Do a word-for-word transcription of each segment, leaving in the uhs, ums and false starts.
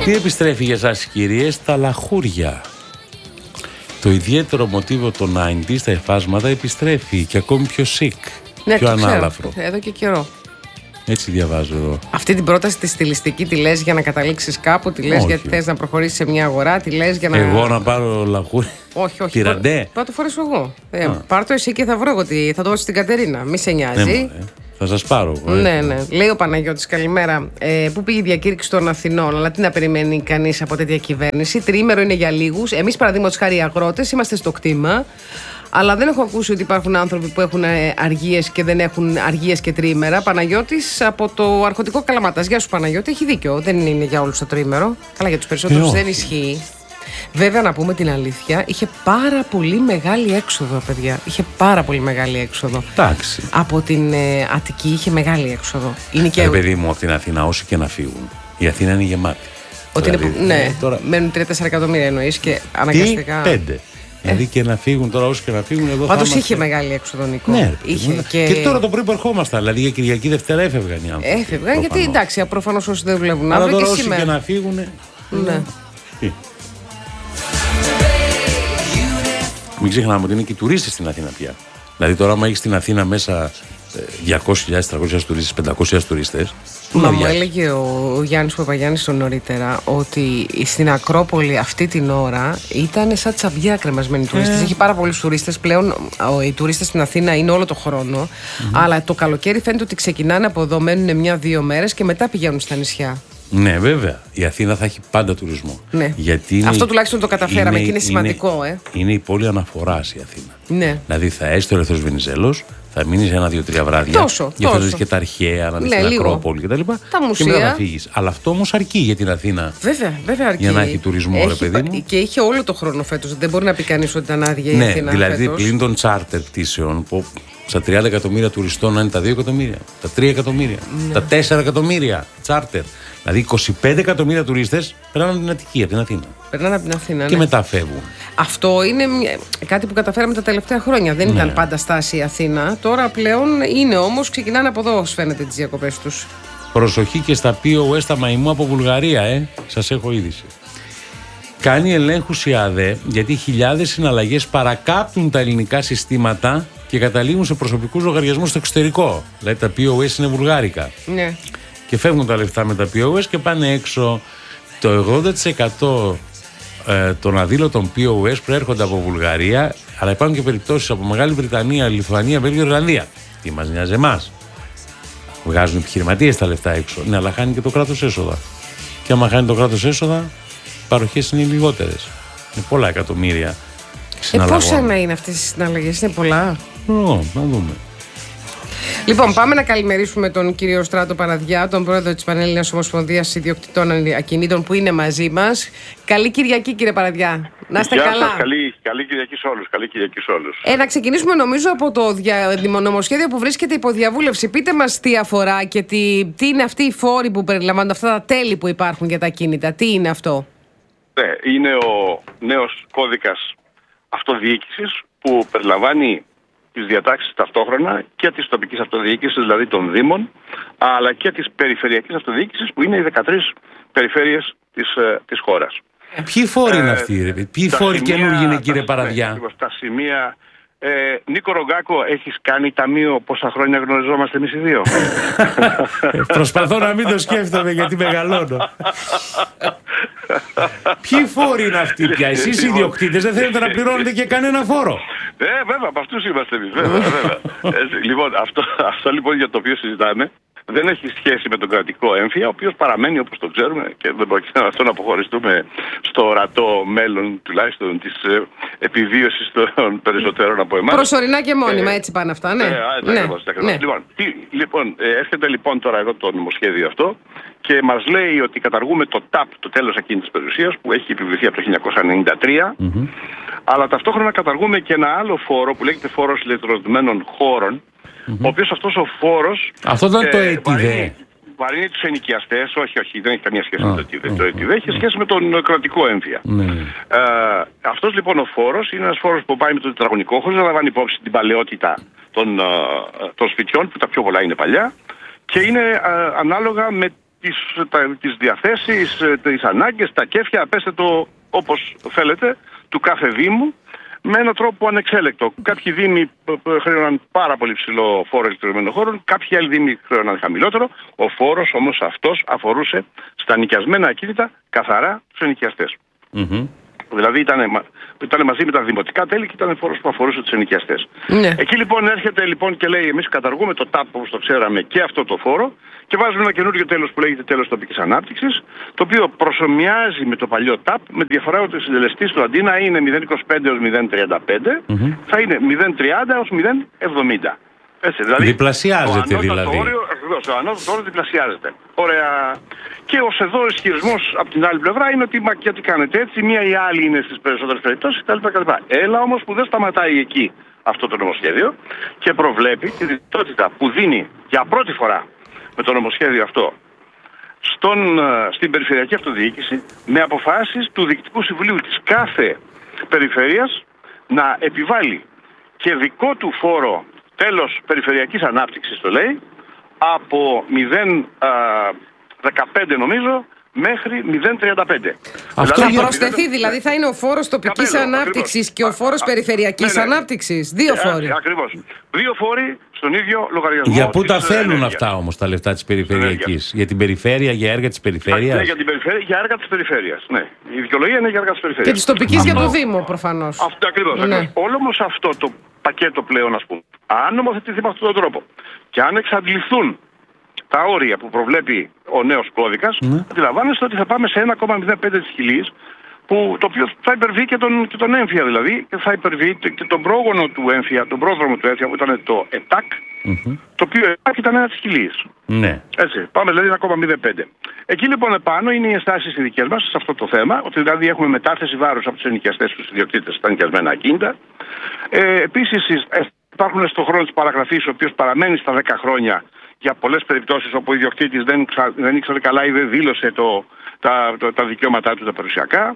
Τι επιστρέφει για εσάς, κυρίες? Τα λαχούρια. Το ιδιαίτερο μοτίβο των ενενήντα στα υφάσματα επιστρέφει και ακόμη πιο σικ, ναι, πιο ανάλαφρο. Ξέρω. Εδώ και καιρό. Έτσι διαβάζω εδώ. Αυτή την πρόταση τη στιλιστική τη λες για να καταλήξεις κάπου, τη λες γιατί θες να προχωρήσεις σε μια αγορά, τη λες για να. Εγώ να πάρω λαχούρι. Όχι, όχι. Τυραντέ. Πάω το φορέσω εγώ. Ε, πάρ' το εσύ και θα βρω εγώ. Θα το δώσω στην Κατερίνα. Μη σε νοιάζει. Ναι, θα σας πάρω. Ε. Ναι, ναι. Λέει ο Παναγιώτης, καλημέρα. Ε, πού πήγε η διακήρυξη των Αθηνών, αλλά τι να περιμένει κανείς από τέτοια κυβέρνηση. Τριήμερο είναι για λίγους. Εμείς, παραδείγματος χάρη, οι αγρότες, είμαστε στο κτήμα. Αλλά δεν έχω ακούσει ότι υπάρχουν άνθρωποι που έχουν αργίες και δεν έχουν αργίες και τριήμερα. Παναγιώτης από το αρχοντικό Καλαμάτας. Γεια σου, Παναγιώτη, έχει δίκιο. Δεν είναι για όλους το τριήμερο. Καλά, για τους περισσότερους δεν ισχύει. Βέβαια, να πούμε την αλήθεια, είχε πάρα πολύ μεγάλη έξοδο, παιδιά. Είχε πάρα πολύ μεγάλη έξοδο. Εντάξει. Από την ε, Αττική είχε μεγάλη έξοδο. Είναι και. Ε, παιδί μου, από την Αθήνα, όσοι και να φύγουν, η Αθήνα είναι γεμάτη. Ότι δηλαδή, είναι, ναι, τώρα... μένουν τρία τέσσερα εκατομμύρια εννοείς και αναγκαστικά. Τι, πέντε. Δηλαδή και να φύγουν τώρα, όσοι και να φύγουν εδώ. Πάντως είχε μεγάλη έξοδο, Νικό. Ναι, είχε ναι. Και... και τώρα το πρωί που ερχόμασταν. Δηλαδή για Κυριακή Δευτέρα έφευγαν οι άνθρωποι. Έφευγαν, προφανώς. Γιατί εντάξει, προφανώς όσοι δεν δουλεύουν αύριο. Αλλά τώρα και όσοι σήμερα. και να φύγουν. Ναι. Τι. Μην ξεχνάμε ότι είναι και οι τουρίστες στην Αθήνα πια. Δηλαδή τώρα, άμα έχεις στην Αθήνα μέσα διακόσιες χιλιάδες, τριακόσιες χιλιάδες τουρίστες, πεντακόσιες χιλιάδες τουρίστες. Μα μου έλεγε ο Γιάννης Παπαγιάννης νωρίτερα ότι στην Ακρόπολη αυτή την ώρα ήταν σαν τσαμπιά κρεμασμένοι τουρίστες. Ε. Έχει πάρα πολλούς τουρίστες πλέον. Οι τουρίστες στην Αθήνα είναι όλο το χρόνο. Mm-hmm. Αλλά το καλοκαίρι φαίνεται ότι ξεκινάνε από εδώ, μένουν μια-δύο μέρες και μετά πηγαίνουν στα νησιά. Ναι, βέβαια. Η Αθήνα θα έχει πάντα τουρισμό. Ναι. Γιατί είναι, αυτό τουλάχιστον το καταφέραμε είναι, και είναι σημαντικό. Είναι, ε. είναι η πόλη αναφοράς η Αθήνα. Ναι. Δηλαδή θα έρθει ο Ελεύθερος Βενιζέλος, θα μείνει ένα-δύο-τρία βράδια. Τόσο. Για τόσο. να δεις και τα αρχαία, να δεις ναι, την λίγο. Ακρόπολη κτλ. Τα μουσεία. Και μετά θα φύγεις. Αλλά αυτό όμως αρκεί για την Αθήνα. Βέβαια, βέβαια αρκεί. Για να έχει τουρισμό, έχει, ρε παιδί μου. Και είχε όλο το χρόνο φέτος. Δεν μπορεί να πει κανείς ότι ήταν άδεια ναι, η Αθήνα. Δηλαδή φέτος. πλην των τσάρτερ πτήσεων που στα τριάντα εκατομμύρια τουριστών να είναι τα δύο εκατομμύρια, τα τρία εκατομμύρια, ναι. τα τέσσερα εκατομμύρια τσάρτερ. Δηλαδή είκοσι πέντε εκατομμύρια τουρίστες περνάνε από την Αττική, από την Αθήνα. Περνάνε από την Αθήνα. Και ναι. μετά φεύγουν. Αυτό είναι κάτι που καταφέραμε τα τελευταία χρόνια. Δεν ναι. ήταν πάντα στάση η Αθήνα. Τώρα πλέον είναι όμως, ξεκινάνε από εδώ, όσο φαίνεται, τις διακοπές τους. Προσοχή και στα πι ο ες τα μαϊμού από Βουλγαρία, ε. Σας έχω είδηση. Κάνει ελέγχους η ΑΔΕ γιατί χιλιάδες συναλλαγές παρακάπτουν τα ελληνικά συστήματα και καταλήγουν σε προσωπικούς λογαριασμούς στο εξωτερικό. Δηλαδή τα πι ο ες είναι βουλγάρικα. Ναι. Και φεύγουν τα λεφτά με τα πι ο ες και πάνε έξω. Το ογδόντα τοις εκατό ε, των αδήλωτων πι ο ες προέρχονται από Βουλγαρία, αλλά υπάρχουν και περιπτώσεις από Μεγάλη Βρετανία, Λιθουανία, Βέλγιο, Ιρλανδία. Τι μας νοιάζει εμάς. Βγάζουν επιχειρηματίες τα λεφτά έξω. Ναι, αλλά χάνει και το κράτος έσοδα. Και άμα χάνει το κράτος έσοδα, οι παροχές είναι λιγότερες. Είναι πολλά εκατομμύρια συναλλαγών. Ε, πόσα να είναι αυτές οι συναλλαγές, είναι πολλά. Ω, να δούμε. Λοιπόν, πάμε να καλημερίσουμε τον κύριο Στράτο Παραδιά, τον πρόεδρο της Πανελλήνιας Ομοσπονδίας Ιδιοκτητών Ακινήτων που είναι μαζί μας. Καλή Κυριακή, κύριε Παραδιά. Να είστε Γεια καλά. Σας, καλή, καλή Κυριακή σε όλους. Καλή Κυριακή σε όλους. Ε, να ξεκινήσουμε νομίζω από το δια... νομοσχέδιο που βρίσκεται υπό διαβούλευση. Πείτε μας τι αφορά και τι, τι είναι αυτοί οι φόροι που περιλαμβάνουν, αυτά τα τέλη που υπάρχουν για τα ακίνητα. Τι είναι αυτό? Ναι, είναι ο νέος κώδικας αυτοδιοίκησης που περιλαμβάνει τις διατάξεις ταυτόχρονα και της τοπικής αυτοδιοίκησης, δηλαδή των Δήμων, αλλά και της περιφερειακής αυτοδιοίκησης που είναι οι δεκατρείς περιφέρειες της, ε, της χώρας. Ποιοι φόροι είναι αυτοί, ρε? Ποιοι φόροι καινούργιοι είναι, κύριε Παραδιά? Ναι, τα σημεία. Ε, Νίκο Ρογκάκο, έχεις κάνει ταμείο πόσα χρόνια γνωριζόμαστε εμείς οι δύο? Προσπαθώ να μην το σκέφτομαι γιατί μεγαλώνω. Ποιοι φόροι είναι αυτοί πια? Εσείς οι ιδιοκτήτες δεν θέλετε να πληρώνετε και κανένα φόρο? Ε, βέβαια, από αυτούς είμαστε εμείς. Βέβαια, βέβαια. Ε, λοιπόν, αυτό, αυτό λοιπόν για το οποίο συζητάμε δεν έχει σχέση με τον κρατικό έμφυα, ο οποίος παραμένει όπως το ξέρουμε και δεν πρόκειται αυτό να αποχωριστούμε στο ορατό μέλλον τουλάχιστον της ε, επιβίωσης των περισσότερων από εμάς. Προσωρινά και μόνιμα, ε, έτσι πάνε αυτά, ναι. Ε, ναι, ναι, ακριβώς, ακριβώς. Ναι. Λοιπόν, τι, λοιπόν ε, έρχεται λοιπόν τώρα εδώ το νομοσχέδιο αυτό και μας λέει ότι καταργούμε το τάπ, το τέλος ακίνητης περιουσίας, που έχει επιβληθεί από το χίλια εννιακόσια ενενήντα τρία, mm-hmm. αλλά ταυτόχρονα καταργούμε και ένα άλλο φόρο που λέγεται φόρος ηλεκτροδοτημένων χώρων, mm-hmm. ο οποίος αυτός ο φόρος... Αυτό ήταν ε, το ΕΤΙΔΕ. Βαρύνει τους ενοικιαστές, όχι, όχι, δεν έχει καμία σχέση ah, με το ΕΤΙΔΕ. Ah, το ΕΤΙΔΕ έχει σχέση με τον κρατικό έμφυα. Mm. Ε, αυτός λοιπόν ο φόρος είναι ένας φόρος που πάει με τον τετραγωνικό, χωρίς να λαμβάνει υπόψη την παλαιότητα των, των σπιτιών, που τα πιο πολλά είναι παλιά, και είναι ε, ανάλογα με τις, τα, τις διαθέσεις, τις ανάγκες, τα κέφια, πέστε το όπως θέλετε, του κάθε δήμου, με έναν τρόπο ανεξέλεκτο. Κάποιοι δήμοι χρέωναν πάρα πολύ ψηλό φόρο ηλεκτρονικών χώρων, κάποιοι άλλοι δήμοι χρέωναν χαμηλότερο. Ο φόρος όμως αυτός αφορούσε στα νοικιασμένα ακίνητα καθαρά τους ενοικιαστές. Mm-hmm. Δηλαδή ήταν, ήταν μαζί με τα δημοτικά τέλη και ήταν φόρος που αφορούσε τους ενοικιαστές. Ναι. Εκεί λοιπόν έρχεται λοιπόν και λέει: εμείς καταργούμε το τάπ όπως το ξέραμε και αυτό το φόρο και βάζουμε ένα καινούριο τέλος που λέγεται τέλος τοπικής ανάπτυξης, το οποίο προσομοιάζει με το παλιό τάπ, με τη διαφορά ότι ο συντελεστής του αντί να είναι μηδέν κόμμα είκοσι πέντε έως μηδέν κόμμα τριάντα πέντε, mm-hmm. θα είναι μηδέν κόμμα τριάντα έως μηδέν κόμμα εβδομήντα. Έτσι, δηλαδή, διπλασιάζεται το δηλαδή. Όριο, ακριβώς, το ανώτατο όριο διπλασιάζεται. Ωραία. Και ως εδώ ισχυρισμός από την άλλη πλευρά είναι ότι μα γιατί κάνετε έτσι, μία ή άλλη είναι στις περισσότερες περιπτώσεις κτλ. Έλα όμως που δεν σταματάει εκεί αυτό το νομοσχέδιο και προβλέπει τη δυνατότητα που δίνει για πρώτη φορά με το νομοσχέδιο αυτό στον, στην περιφερειακή αυτοδιοίκηση με αποφάσεις του Διοικητικού Συμβουλίου της κάθε περιφέρειας να επιβάλλει και δικό του φόρο τέλος περιφερειακής ανάπτυξης, το λέει, από μηδέν κόμμα δεκαπέντε νομίζω μέχρι μηδέν κόμμα τριάντα πέντε. Αυτό θα προσθεθεί, δηλαδή θα είναι ο φόρος τοπικής ανάπτυξης και ο φόρος περιφερειακής ναι, ναι. ανάπτυξης. Δύο φόροι. Ε, ακριβώς. Δύο φόροι στον ίδιο λογαριασμό. Για πού τα θέλουν ενέργεια. Αυτά όμως τα λεφτά της περιφερειακής? Για την περιφέρεια, για έργα της περιφέρειας? Ναι, για την περιφέρεια, για έργα της περιφέρειας. Ναι. Η δικαιολογία είναι για έργα της περιφέρειας. Και της τοπικής για το Δήμο προφανώς. Αυτό ακριβώς. Ναι. Όλο όμως αυτό το πακέτο πλέον, ας πούμε, αν νομοθετηθεί με αυτόν τον τρόπο και αν εξαντληθούν τα όρια που προβλέπει ο νέος κώδικας, mm. αντιλαμβάνεστε ότι θα πάμε σε ένα κόμμα μηδέν πέντε της χιλής, που, το οποίο θα υπερβεί και τον, και τον έμφυα δηλαδή, και θα υπερβεί και τον πρόγονο του έμφυα, τον πρόδρομο του έμφυα που ήταν το ΕΤΑΚ, mm-hmm. το οποίο ΕΤΑΚ ήταν ένα της χιλής. Ναι. Έτσι, πάμε δηλαδή ένα κόμμα μηδέν πέντε. Εκεί λοιπόν επάνω είναι οι ενστάσεις οι δικές μας σε αυτό το θέμα, ότι δηλαδή έχουμε μετάθεση βάρους από τους ενοικιαστές στους ιδιοκτήτες στα νοικιασμένα ακίνητα. Ε, επίσης υπάρχουν στον χρόνο της παραγραφής, ο οποίος παραμένει στα δέκα χρόνια, για πολλές περιπτώσεις όπου ο ιδιοκτήτης δεν, ξα... δεν ήξερε καλά ή δεν δήλωσε το, τα, το, τα δικαιώματά του τα περιουσιακά.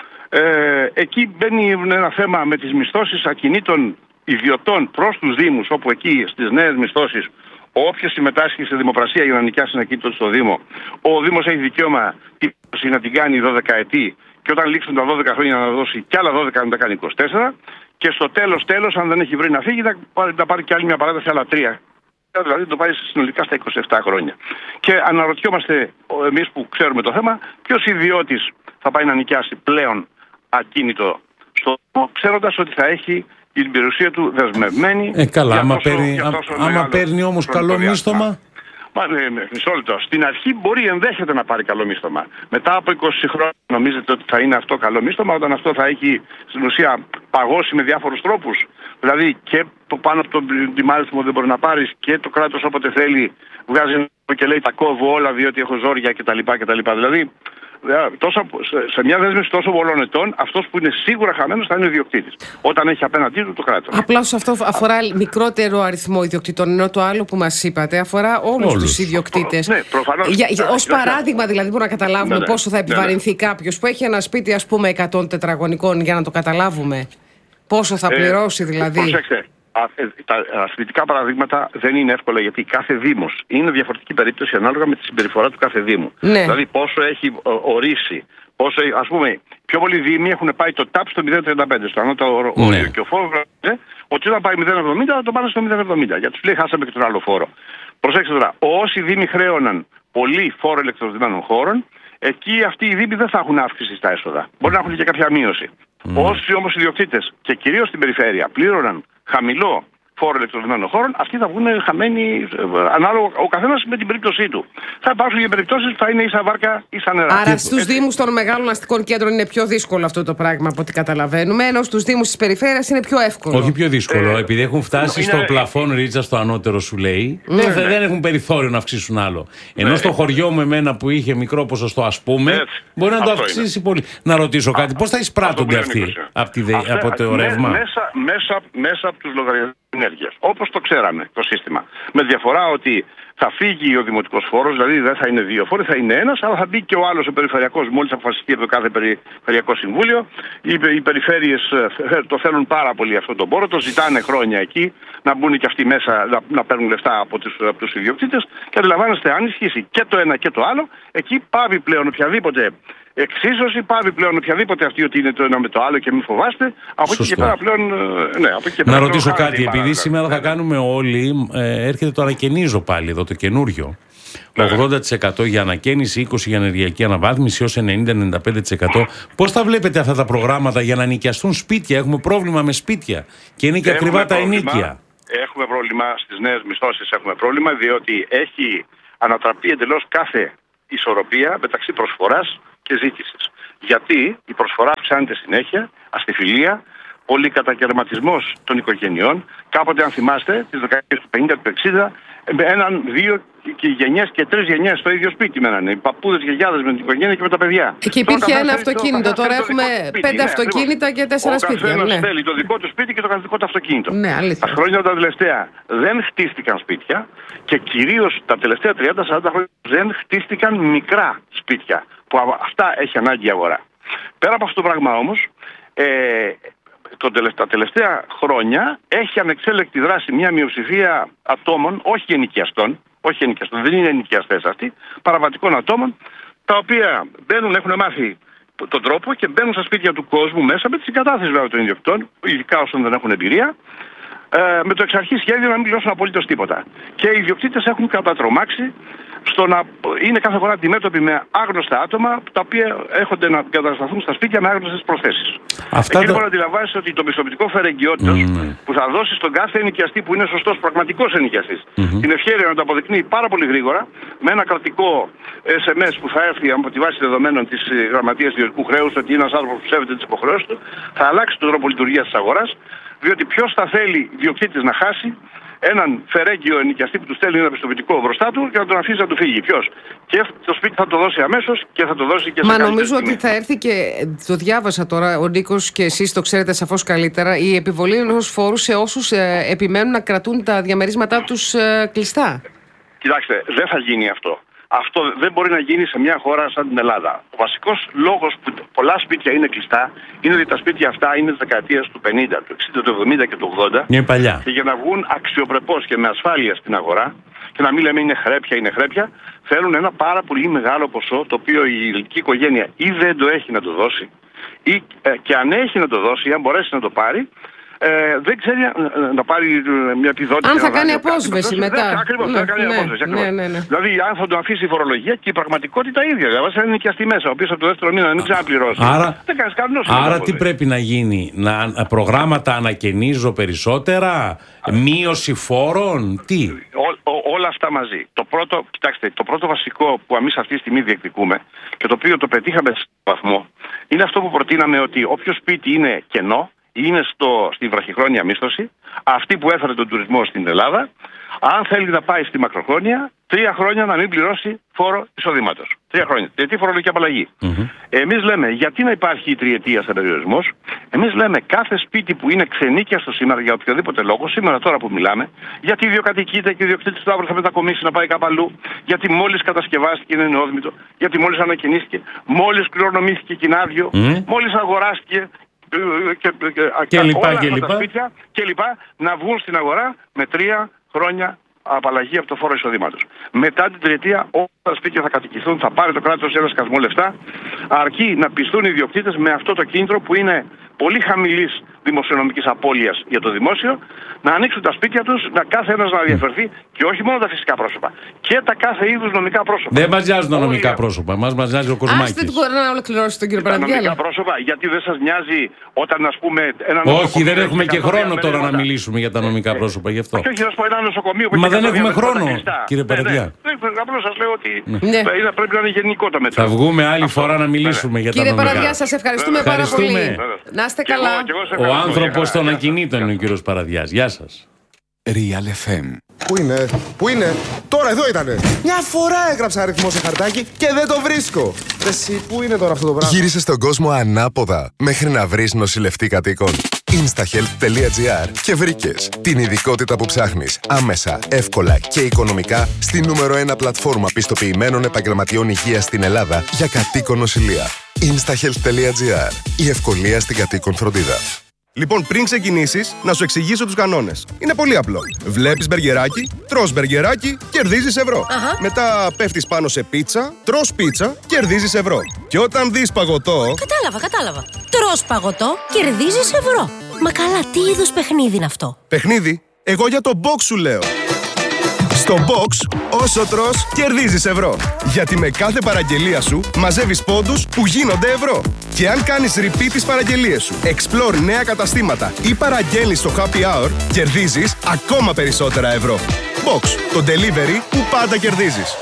Ε, εκεί μπαίνει ένα θέμα με τις μισθώσεις ακινήτων ιδιωτών προς τους Δήμους, όπου εκεί στις νέες μισθώσεις όποιος συμμετάσχει σε δημοπρασία για να νοικιάσει ένα ακίνητο στο Δήμο, ο Δήμος έχει δικαίωμα να την κάνει δώδεκα ετή και όταν λήξουν τα δώδεκα χρόνια να δώσει κι άλλα δώδεκα να τα κάνει είκοσι τέσσερα και στο τέλος τέλος αν δεν έχει βρει να φύγει να πάρει, να πάρει κι άλλη μια παράταση άλλα τρία. Δηλαδή το πάει συνολικά στα είκοσι επτά χρόνια. Και αναρωτιόμαστε εμείς που ξέρουμε το θέμα, ποιος ιδιώτης θα πάει να νοικιάσει πλέον ακίνητο στο Δήμο, ξέροντας ότι θα έχει την περιουσία του δεσμευμένη. Ε, καλά, άμα παίρνει, άμα παίρνει όμως καλό μίσθωμα. Μα, ναι, ναι, μισό λεπτό. Στην αρχή μπορεί ενδέχεται να πάρει καλό μίσθωμα. Μετά από είκοσι χρόνια νομίζετε ότι θα είναι αυτό καλό μίσθωμα, όταν αυτό θα έχει στην ουσία παγώσει με διάφορους τρόπους. Δηλαδή και το πάνω από τον τιμάριθμο δεν μπορεί να πάρεις και το κράτος όποτε θέλει βγάζει και λέει τα κόβω όλα διότι έχω ζόρια κτλ. κτλ. Δηλαδή τόσο, σε μια δέσμευση τόσο πολλών ετών, αυτός που είναι σίγουρα χαμένος θα είναι ο ιδιοκτήτης. Όταν έχει απέναντί του το κράτος. Απλά αυτό αφορά μικρότερο αριθμό ιδιοκτητών, ενώ το άλλο που μας είπατε αφορά όλους, όλους. τους ιδιοκτήτες. Ναι, προφανώς. Για, για, ως παράδειγμα, δηλαδή, μπορούμε να καταλάβουμε ναι, πόσο θα επιβαρυνθεί ναι, ναι. κάποιος που έχει ένα σπίτι, ας πούμε, εκατό τετραγωνικών, για να το καταλάβουμε. Πόσο θα πληρώσει, ε, δηλαδή. Προσέξτε. Τα ασφαλιστικά παραδείγματα δεν είναι εύκολα γιατί κάθε Δήμος είναι διαφορετική περίπτωση ανάλογα με τη συμπεριφορά του κάθε Δήμου. Ναι. Δηλαδή πόσο έχει ορίσει, πόσο, ας πούμε, πιο πολλοί Δήμοι έχουν πάει το τάπ στο μηδέν κόμμα τριάντα πέντε, στο ανώτατο όριο ναι. και ο φόρος είναι ότι όταν πάει μηδέν κόμμα εβδομήντα θα το πάνε στο μηδέν κόμμα εβδομήντα. Γιατί τους λέει χάσαμε και τον άλλο φόρο. Προσέξτε τώρα, όσοι Δήμοι χρέωναν πολύ φόρο ηλεκτροδοτημένων χώρων, εκεί αυτοί οι Δήμοι δεν θα έχουν αύξηση στα έσοδα. Μπορεί να έχουν και κάποια μείωση. Mm. Όσοι όμως οι ιδιοκτήτες και κυρίως στην περιφέρεια πλήρωναν χαμηλό φόρο ηλεκτροδοτημένων χώρων, αυτοί θα βγουν χαμένοι ανάλογα ο καθένας με την περίπτωσή του. Θα υπάρξουν και περιπτώσεις που θα είναι ίσα βάρκα, ίσα νερά. Άρα στους Δήμους των μεγάλων αστικών κέντρων είναι πιο δύσκολο αυτό το πράγμα από ό,τι καταλαβαίνουμε, ενώ στους Δήμους της περιφέρειας είναι πιο εύκολο. Όχι πιο δύσκολο, ε, επειδή έχουν φτάσει είναι... στο πλαφόν ρίτσα στο ανώτερο σου λέει, ναι, δεν, ναι. δεν έχουν περιθώριο να αυξήσουν άλλο. Ενώ ναι. στο χωριό μου εμένα που είχε μικρό ποσοστό, ας πούμε, έτσι. μπορεί να αυτό το αυξήσει είναι. πολύ. Να ρωτήσω κάτι, πώς θα εισπράττονται αυτοί από το ρεύμα? Μέσα από τους λογαριασμούς ενέργειας. Όπως το ξέραμε το σύστημα. Με διαφορά ότι θα φύγει ο δημοτικός φόρος, δηλαδή δεν θα είναι δύο φόροι, θα είναι ένας, αλλά θα μπει και ο άλλος ο περιφερειακός, μόλις αποφασιστεί από το κάθε περιφερειακό συμβούλιο. Οι, οι περιφέρειες το θέλουν πάρα πολύ αυτόν τον πόρο, το ζητάνε χρόνια εκεί, να μπουν και αυτοί μέσα, να, να παίρνουν λεφτά από τους, από τους ιδιοκτήτες. Και αντιλαμβάνεστε, αν ισχύσει και το ένα και το άλλο, εκεί πάβει πλέον οποιαδήποτε εξίσωση, πάβει πλέον οποιαδήποτε αυτή ότι είναι το ένα με το άλλο και μην φοβάστε. Από εκεί και πέρα πλέον. Ναι, από εκεί και πέρα. Να ρωτήσω κάτι, επειδή σήμερα θα κάνουμε όλοι, ε, έρχεται το ανακαινίζω πάλι εδώ, το καινούριο. ογδόντα τοις εκατό για ανακαίνιση, είκοσι τοις εκατό για ενεργειακή αναβάθμιση, έως ενενήντα με ενενήντα πέντε τοις εκατό. Πώς τα βλέπετε αυτά τα προγράμματα για να νοικιαστούν σπίτια? Έχουμε πρόβλημα με σπίτια και είναι και έχουμε ακριβά τα πρόβλημα, ενοίκια. Έχουμε πρόβλημα στις νέες μισθώσεις, έχουμε πρόβλημα διότι έχει ανατραπεί εντελώς κάθε ισορροπία μεταξύ προσφοράς και ζήτησης. Γιατί η προσφορά αυξάνεται συνέχεια, αστιφιλία, πολυκατακαιρματισμός των οικογενειών. Κάποτε, αν θυμάστε, τις δεκαετίες του πενήντα, του εξήντα, έναν, δύο και γενιές και τρεις γενιές στο ίδιο σπίτι μένανε. Οι παππούδες, γιαγιάδες με την οικογένεια και με τα παιδιά. Και υπήρχε ένα αυτοκίνητο. Τώρα έχουμε πέντε αυτοκίνητα και τέσσερα σπίτια. Ο καθένας θέλει το δικό του σπίτι και το δικό του αυτοκίνητο. Ναι, αλήθεια. Τα χρόνια τα τελευταία δεν χτίστηκαν σπίτια και κυρίως τα τελευταία τριάντα με σαράντα χρόνια δεν χτίστηκαν μικρά σπίτια. Που αυτά έχει ανάγκη η αγορά. Πέρα από αυτό το πράγμα όμως, ε, τα τελευταία χρόνια έχει ανεξέλεκτη δράση μια μειοψηφία ατόμων, όχι ενοικιαστών, όχι ενοικιαστών, δεν είναι ενοικιαστές αυτοί, παραβατικών ατόμων, τα οποία μπαίνουν, έχουν μάθει τον τρόπο και μπαίνουν στα σπίτια του κόσμου μέσα με τη συγκατάθεση βέβαια των ιδιοκτητών, ειδικά όσων δεν έχουν εμπειρία, ε, με το εξ αρχής σχέδιο να μην πληρώσουν απολύτως τίποτα. Και οι ιδιοκτήτες έχουν κατατρομάξει στο να είναι κάθε φορά αντιμέτωποι με άγνωστα άτομα τα οποία έχονται να κατασταθούν στα σπίτια με άγνωστες προθέσεις. Αυτά εκεί λοιπόν τα... αντιλαμβάνεσαι ότι το πιστοποιητικό φερεγγιότητας mm. που θα δώσει στον κάθε ενοικιαστή που είναι σωστός πραγματικός ενοικιαστής mm-hmm. την ευχέρεια να το αποδεικνύει πάρα πολύ γρήγορα με ένα κρατικό ες εμ ες που θα έρθει από τη βάση δεδομένων της Γραμματείας Ιδιωτικού Χρέους ότι είναι ένας άνθρωπος που σέβεται τις υποχρεώσεις του, θα αλλάξει τον τρόπο λειτουργίας της αγοράς, διότι ποιος θα θέλει ιδιοκτήτης να χάσει έναν φερέγγιο ενοικιαστή που του στέλνει ένα πιστοποιητικό μπροστά του και να τον αφήσει να του φύγει. Ποιος? Και το σπίτι θα το δώσει αμέσως και θα το δώσει και σε Μα νομίζω ότι θα έρθει και το διάβασα τώρα, ο Νίκος και εσείς το ξέρετε σαφώς καλύτερα, η επιβολή ενός φόρου σε όσους ε, επιμένουν να κρατούν τα διαμερίσματά τους ε, κλειστά. Κοιτάξτε, δεν θα γίνει αυτό. Αυτό δεν μπορεί να γίνει σε μια χώρα σαν την Ελλάδα. Ο βασικός λόγος που πολλά σπίτια είναι κλειστά είναι ότι τα σπίτια αυτά είναι της δεκαετίας του πενήντα, του εξήντα, του εβδομήντα και του ογδόντα. Είναι παλιά. Και για να βγουν αξιοπρεπώς και με ασφάλεια στην αγορά και να μην λέμε είναι χρέπια, είναι χρέπια, θέλουν ένα πάρα πολύ μεγάλο ποσό το οποίο η ελληνική οικογένεια ή δεν το έχει να το δώσει ή ε, και αν έχει να το δώσει, αν μπορέσει να το πάρει, Ε, δεν ξέρει να πάρει μια επιδότηση. Αν θα κάνει απόσβεση μετά. Ακριβώς, θα κάνει απόσβεση. Δηλαδή, αν θα τον αφήσει η φορολογία και η πραγματικότητα ίδια. Δηλαδή, θα είναι νοικιαστή μέσα, ο οποίος από το δεύτερο μήνα να μην ξαναπληρώσει. Άρα, δεν κάνεις κανένας. Άρα τι πρέπει να γίνει, να προγράμματα ανακαινίζω περισσότερα, μείωση φόρων, τι. Ό, ό, όλα αυτά μαζί. Το πρώτο, κοιτάξτε, το πρώτο βασικό που εμείς αυτή τη στιγμή διεκδικούμε και το οποίο το πετύχαμε σε βαθμό είναι αυτό που προτείναμε ότι όποιο σπίτι είναι κενό, είναι στο, στη βραχυχρόνια μίσθωση, αυτή που έφερε τον τουρισμό στην Ελλάδα, αν θέλει να πάει στη μακροχρόνια, τρία χρόνια να μην πληρώσει φόρο εισοδήματος. Τρία χρόνια. Τριετή φορολογική απαλλαγή. Mm-hmm. Εμείς λέμε, γιατί να υπάρχει η τριετία σαν περιορισμός, εμείς λέμε κάθε σπίτι που είναι ξενίκιαστο σήμερα για οποιοδήποτε λόγο, σήμερα τώρα που μιλάμε, γιατί ιδιοκατοικείται και ο ιδιοκτήτης του αύριο θα μετακομίσει να πάει κάπου αλλού, γιατί μόλις κατασκευάστηκε είναι νεόδμητο, γιατί μόλις ανακαινίστηκε, μόλις κληρονομήθηκε κοινάδιο, mm-hmm. μόλις αγοράστηκε. Και, και, και, λοιπά, όλα και, αυτά λοιπά. τα σπίτια και λοιπά να βγουν στην αγορά με τρία χρόνια απαλλαγή από το φόρο εισοδήματος. Μετά την τριετία όλα τα σπίτια θα κατοικηθούν, θα πάρει το κράτος ένα σκασμό λεφτά, αρκεί να πιστούν οι ιδιοκτήτες με αυτό το κίνητρο που είναι πολύ χαμηλής δημοσιονομικής απώλειας για το δημόσιο, να ανοίξουν τα σπίτια τους, να κάθε ένας να διαφερθεί και όχι μόνο τα φυσικά πρόσωπα, και τα κάθε είδους νομικά πρόσωπα. Δεν μας νοιάζουν τα νομικά Όλοι... πρόσωπα, μας μας νοιάζει ο Κοσμάκης. Άστε τώρα να ολοκληρώσει τον κύριο Παραδιάλα. Τα νομικά πρόσωπα, γιατί δεν σας νοιάζει όταν ας πούμε ένα όχι, δεν έχουμε και χρόνο τώρα να μιλήσουμε για τα νομικά πρόσωπα, γι' αυτό. Όχι, όχι, να σου πω ένα νοσοκομείο που Μα δεν έχουμε χρόνο, κύριε Παραδιά. Απλώς σας λέω ότι πρέπει να είναι γενικό το μέτρο. Θα βγούμε άλλη φορά να μιλήσουμε για τα νομικά. Κύριε Παραδιά, σας ευχαριστούμε πάρα πολύ. Να είστε καλά. Ο άνθρωπος των ακινήτων είναι ο κύριος Παραδιάς. Γεια σας. Real εφ εμ. Πού είναι, πού είναι, τώρα εδώ ήτανε. Μια φορά έγραψα αριθμό σε χαρτάκι και δεν το βρίσκω. Εσύ, πού είναι τώρα αυτό το πράγμα. Γύρισε στον κόσμο ανάποδα μέχρι να βρεις νοσηλευτή κατοίκων. instahealth.gr και βρήκες την ειδικότητα που ψάχνεις άμεσα, εύκολα και οικονομικά στη νούμερο ένα πλατφόρμα πιστοποιημένων επαγγελματιών υγείας στην Ελλάδα για κατοίκον νοσηλεία. instahealth.gr. Η ευκολία στην κατοίκον φροντίδα. Λοιπόν, πριν ξεκινήσεις, να σου εξηγήσω τους κανόνες. Είναι πολύ απλό. Βλέπεις μπεργκεράκι, τρως μπεργκεράκι, κερδίζεις ευρώ. Αχα. Μετά πέφτεις πάνω σε πίτσα, τρως πίτσα, κερδίζεις ευρώ. Και όταν δεις παγωτό... Κατάλαβα, κατάλαβα. Τρως παγωτό, κερδίζεις ευρώ. Μα καλά, τι είδους παιχνίδι είναι αυτό? Παιχνίδι? Εγώ για το box σου λέω. Στο box, όσο τρως, κερδίζεις ευρώ. Γιατί με κάθε παραγγελία σου μαζεύεις πόντους που γίνονται ευρώ. Και αν κάνεις repeat τις παραγγελίες σου, explore νέα καταστήματα ή παραγγέλνεις στο happy hour, κερδίζεις ακόμα περισσότερα ευρώ. Box, το delivery που πάντα κερδίζεις.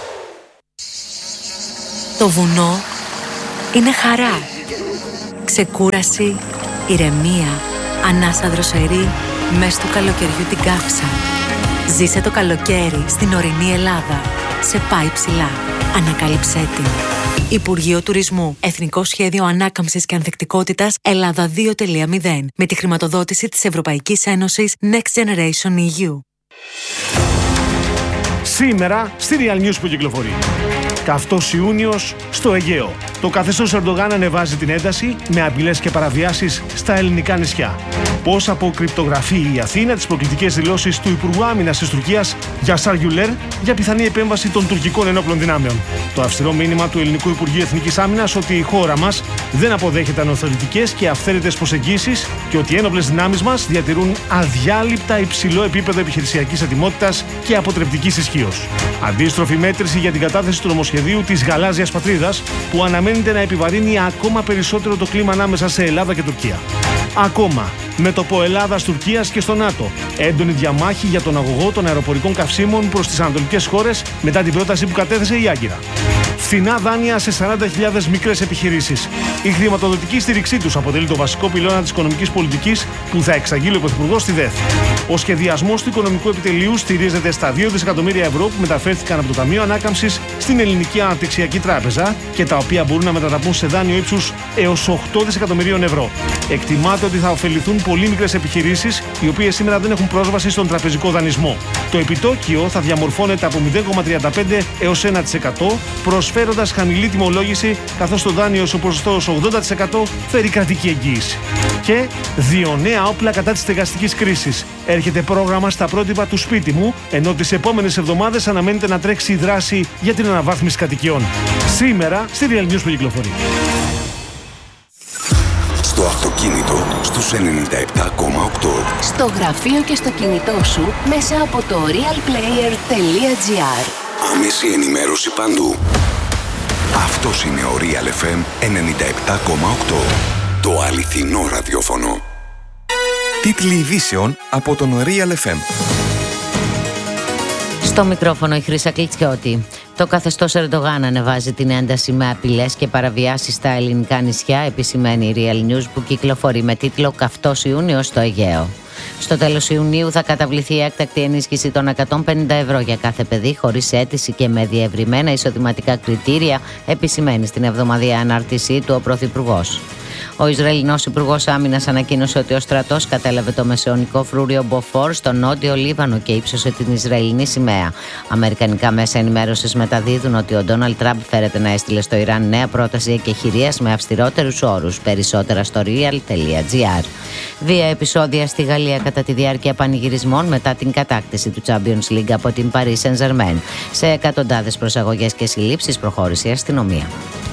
Το βουνό είναι χαρά, ξεκούραση, ηρεμία, ανάσα δροσερή, μες του καλοκαιριού την καύσα. Ζήσε το καλοκαίρι στην ορεινή Ελλάδα. Σε πάει ψηλά. Ανακάλυψέ την. Υπουργείο Τουρισμού. Εθνικό Σχέδιο Ανάκαμψης και Ανθεκτικότητας Ελλάδα δύο τελεία μηδέν. Με τη χρηματοδότηση της Ευρωπαϊκής Ένωσης Next Generation ι γιου. Σήμερα στη Real News που κυκλοφορεί. Καυτός Ιούνιος στο Αιγαίο. Το καθεστώς Ερντογάν ανεβάζει την ένταση με απειλές και παραβιάσεις στα ελληνικά νησιά. Πώς αποκρυπτογραφεί η Αθήνα τις προκλητικές δηλώσεις του Υπουργού Άμυνας της Τουρκίας Γιασάρ Γιουλέρ για πιθανή επέμβαση των τουρκικών ενόπλων δυνάμεων. Το αυστηρό μήνυμα του Ελληνικού Υπουργείου Εθνικής Άμυνας ότι η χώρα μας δεν αποδέχεται ανοθωρητικές και αυθαίρετες προσεγγίσεις και ότι οι ένοπλες δυνάμεις μας διατηρούν αδιάλειπτα υψηλό επίπεδο επιχειρησιακής ετοιμότητας και αποτρεπτικής ισχύως. Αντίστροφη μέτρηση για την κατάθεση του νομοσχεδίου της Γαλάζιας Πατρίδας που αναμένεται να επιβαρύνει ακόμα περισσότερο το κλίμα ανάμεσα σε Ελλάδα και Τουρκία. Ακόμα, μέτωπο Ελλάδας-Τουρκίας και στο ΝΑΤΟ. Έντονη διαμάχη για τον αγωγό των αεροπορικών καυσίμων προς τις ανατολικές χώρες μετά την πρόταση που κατέθεσε η Άγκυρα. Φθηνά δάνεια σε σαράντα χιλιάδες μικρές επιχειρήσεις. Η χρηματοδοτική στήριξή τους αποτελεί το βασικό πυλώνα της οικονομικής πολιτικής που θα εξαγγείλει ο Πρωθυπουργός στη ΔΕΘ. Ο σχεδιασμός του οικονομικού επιτελείου στηρίζεται στα δύο δισεκατομμύρια ευρώ που μεταφέρθηκαν από το Ταμείο Ανάκαμψης στην Ελληνική Αναπτυξιακή Τράπεζα και τα οποία μπορούν να μετατραπούν σε δάνειο ύψους έως οκτώ δισεκατομμυρίων ευρώ. Εκτιμάται ότι θα ωφεληθούν πολύ μικρές επιχειρήσεις, οι οποίες σήμερα δεν έχουν πρόσβαση στον τραπεζικό δανεισμό. Το επιτόκιο θα διαμορφώνεται από μηδέν κόμμα τριάντα πέντε έως ένα τοις εκατό, προσφέροντας χαμηλή τιμολόγηση, καθώς το δάνειο στο ποσοστό ογδόντα τοις εκατό φέρει κρατική εγγύηση. Και δύο νέα όπλα κατά της στεγαστικής κρίσης. Έρχεται πρόγραμμα στα πρότυπα του σπίτι μου, ενώ τις επόμενες εβδομάδες αναμένεται να τρέξει η δράση για την αναβάθμιση κατοικιών. Σήμερα στη Real News που κυκλοφορεί. Στο αυτοκίνητο στους ενενήντα επτά κόμμα οκτώ. Στο γραφείο και στο κινητό σου μέσα από το realplayer τελεία gr. Άμεση ενημέρωση παντού. Αυτός είναι ο Real εφ εμ ενενήντα επτά κόμμα οκτώ. Το αληθινό ραδιόφωνο. Τίτλοι ειδήσεων από τον Real εφ εμ. Στο μικρόφωνο η Χρύσα Κλιτσιώτη. Το καθεστώς Ερντογάν ανεβάζει την ένταση με απειλές και παραβιάσεις στα ελληνικά νησιά, επισημαίνει η Real News που κυκλοφορεί με τίτλο «Καυτός Ιούνιος στο Αιγαίο». Στο τέλος Ιουνίου θα καταβληθεί η έκτακτη ενίσχυση των εκατόν πενήντα ευρώ για κάθε παιδί, χωρίς αίτηση και με διευρυμένα εισοδηματικά κριτήρια, επισημαίνει στην εβδομαδιαία ανάρτησή του ο Πρωθυπουργός. Ο Ισραηλινός Υπουργός Άμυνας ανακοίνωσε ότι ο στρατός κατέλαβε το μεσαιωνικό φρούριο Μποφόρ στο νότιο Λίβανο και ύψωσε την Ισραηλινή σημαία. Αμερικανικά μέσα ενημέρωσης μεταδίδουν ότι ο Ντόναλντ Τραμπ φέρεται να έστειλε στο Ιράν νέα πρόταση εκεχηρίας με αυστηρότερους όρους. Περισσότερα στο real τελεία gr. Βία επεισόδια στη Γαλλία κατά τη διάρκεια πανηγυρισμών μετά την κατάκτηση του Champions League από την Paris Saint-Germain. Σε εκατοντάδες προσαγωγές και συλλήψεις προχώρησε η αστυνομία.